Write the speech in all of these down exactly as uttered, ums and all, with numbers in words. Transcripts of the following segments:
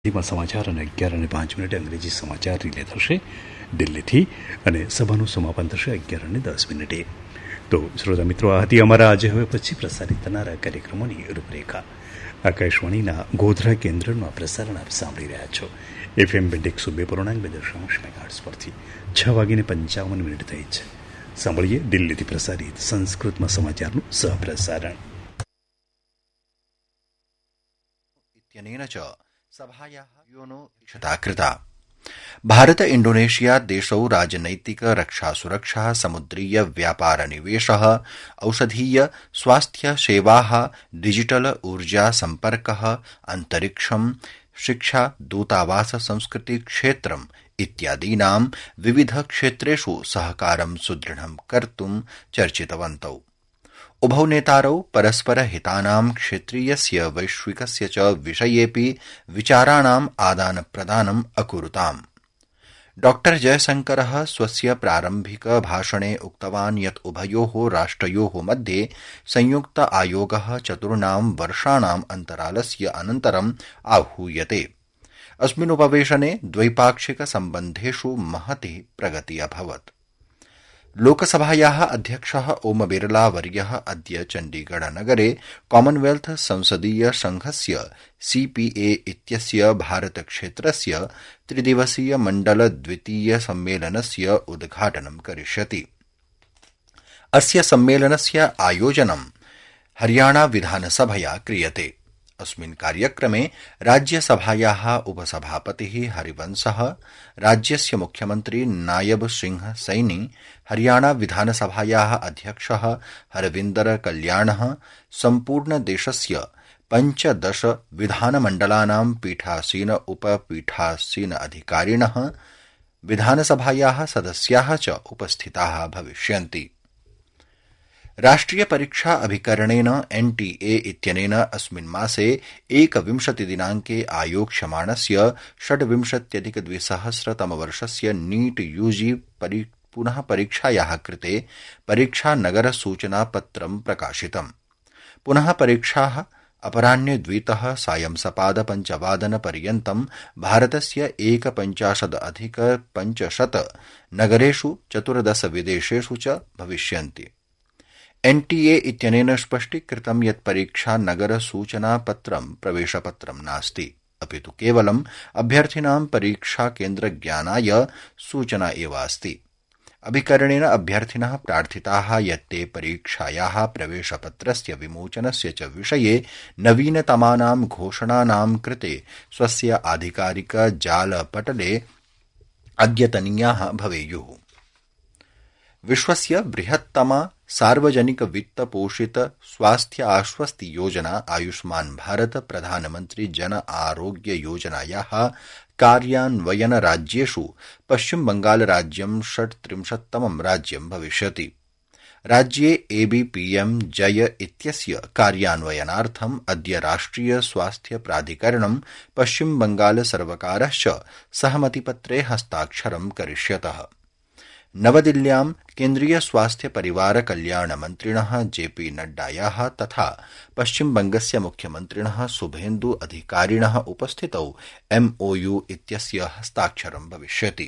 માં સમાચાર અને અગિયાર અને પાંચ મિનિટે અંગ્રેજી સમાચાર રિલે થશે દિલ્હીથી અને સભાનું સમાપન થશે અગિયાર અને દસ મિનિટે. તો શ્રોતા મિત્રો, આ હતી અમારા આજે હવે પછી પ્રસારિત થનારા કાર્યક્રમોની રૂપરેખા. આકાશવાણીના ગોધરા કેન્દ્રનું આ પ્રસારણ આપ સાંભળી રહ્યા છો. એફએમ બેન્ડ એકસો બે પૂર્ણાંક બે દશાંશ મેગાહર્ટ્ઝ પરથી છ વાગીને પંચાવન મિનિટ થઈ છે. સાંભળીએ દિલ્હીથી પ્રસારિત સંસ્કૃતમાં સમાચારનું સહપ્રસારણ. भारत इंडोनेशिया देशौ राजनैतिक रक्षा सुरक्षा समुद्रीय व्यापार निवेश औषधीय स्वास्थ्य सेवा डिजिटल ऊर्जा संपर्क अंतरिक्षं शिक्षा दूतावास संस्कृति क्षेत्रम् इत्यादीनां विविध क्षेत्रेषु सहकारं सुदृढं कर्तुं चर्चितवन्तौ. उभौ नेतारौ परस्पर हितानां क्षेत्रीयस्य वैश्विकस्य च विषयेऽपि विचाराणाम् आदान प्रदानम् अकुरुताम्. डॉक्टर जयशंकरः स्वस्य प्रारम्भिक भाषणे उक्तवान् यत् उभयोः राष्ट्रयोः मध्ये संयुक्त आयोगः चतुर्णां वर्षाणाम् अन्तरालस्य अनन्तरम् आहूयते. अस्मिन् उपवेशने द्वैपाक्षिक सम्बन्धेषु महती प्रगतिः अभवत्. लोकसभायाः अध्यक्षः ओम बिरला वर्यः अद्य चण्डीगढ़ नगरे कॉमनवेल्थ संसदीय संघस्य सीपीए इत्यस्य भारत क्षेत्रस्य त्रिदिवसीय मण्डल द्वितीय सम्मेलनस्य उद्घाटनं करिष्यति. अस्य सम्मेलनस्य आयोजनं हरियाणा विधानसभया क्रियते. अस्मिन् कार्यक्रमे राज्यसभायाः उपसभापतिः हरिवंशः, राज्यस्य मुख्यमन्त्री नायब सिंह सैनी, हरियाणा विधानसभायाः अध्यक्षः हरविन्दर कल्याणः, सम्पूर्णदेशस्य पञ्चदश विधानमण्डलानां पीठासीन उपपीठासीन अधिकारिणः, विधानसभायाः सदस्याः च उपस्थिताः भविष्यन्ति. राष्ट्रिय परीक्षा अभिकरणेन एनटीए इत्यनेन अस्मिन् मासे एकविंशतिदिनाङ्के आयोक्ष्यमाणस्य षड्विंशत्यधिक द्विसहस्रतमवर्षस्य नीट यूजी परि पुनः परीक्षायाः कृते परीक्षा नगर सूचनापत्रं प्रकाशितम्. पुनः परीक्षाः अपराह्ने द्वितः सायं सपाद पञ्चवादन पर्यन्तं भारतस्य एकपञ्चाशदधिक पञ्चशत नगरेषु चतुर्दश विदेशेषु च भविष्यन्ति. एनटीए इत्यनेन स्पष्टीकृतं यत् परीक्षा नगर सूचनापत्रं प्रवेशपत्रं नास्ति, अपि तु केवलम् अभ्यर्थिनां परीक्षा केन्द्रज्ञानाय सूचना एव अस्ति. अभिकरणेन अभ्यर्थिनः प्रार्थिताः यत् ते परीक्षायाः प्रवेशपत्रस्य विमोचनस्य च विषये नवीनतमानां घोषणानां कृते स्वस्य आधिकारिक जालपटले अद्यतनीयाः भवेयुः. विश्वस्य बृहत्तमा सार्वजनिक वित्त पोषित स्वास्थ्य आश्वस्ति योजना आयुष्मान भारत प्रधानमंत्री जन आरोग्य योजनायाः कार्यान्वयन राज्येषु पश्चिम बंगाल राज्यं षट्त्रिंशत्तमं राज्यं भविष्यति. राज्ये एबीपीएम जय इत्यस्य कार्यान्वयनार्थम् अद्य राष्ट्रिय स्वास्थ्य प्राधिकरणं पश्चिम बंगाल सर्वकारश्च सहमतिपत्रे हस्ताक्षरं करिष्यतः. नवदिल्ल्यां केन्द्रीय स्वास्थ्य परिवार कल्याण मन्त्रिणः जेपी नड्डायाः तथा पश्चिमबंगस्य मुख्यमन्त्रिणः शुभेन्दु अधिकारिणः उपस्थितौ एमओयू इत्यस्य हस्ताक्षरं भविष्यति.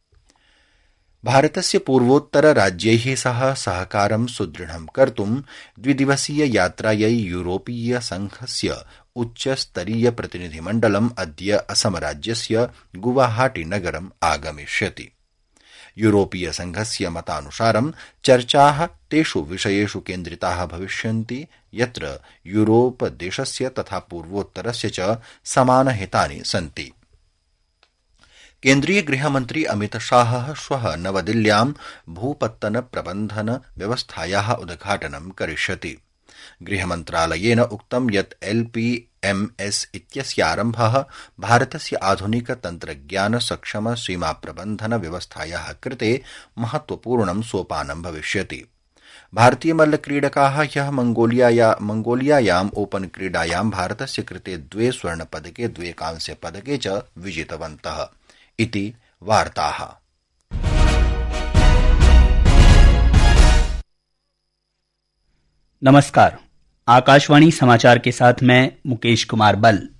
भारतस्य पूर्वोत्तर राज्यैः सह सहकारं सुदृढं कर्तुं द्विदिवसीय यात्रायै यूरोपीय संघस्य उच्चस्तरीय प्रतिनिधिमण्डलम् अद्य असम राज्यस्य गुवाहाटी नगरम् आगमिष्यति. यूरोपीय संघस्य मतानुसारं चर्चाः तेषु विषयेषु केन्द्रिताः भविष्यन्ति यत्र यूरोप देशस्य तथा पूर्वोत्तरस्य च समानहितानि सन्ति. केन्द्रीय गृहमन्त्री अमित शाहः श्वः नवदिल्ल्यां भूपत्तन प्रबन्धन व्यवस्थायाः उद्घाटनं करिष्यति. गृहमन्त्रालयेन उक्तं यत् एलपीएमएस इत्यस्यारम्भः भारतस्य आधुनिक तन्त्रज्ञान सक्षम सीमा प्रबन्धन व्यवस्थायाः कृते महत्वपूर्णं सोपानं भविष्यति. भारतीय मल्लक्रीडकाः ह्यः मंगोलियाया मंगोलियायाम् ओपन क्रीडायां भारतस्य कृते द्वे स्वर्णपदके द्वे कांस्यपदके च विजितवन्तः. इति वार्ताः. नमस्कार. आकाशवाणी समाचार के साथ मैं मुकेश कुमार बल.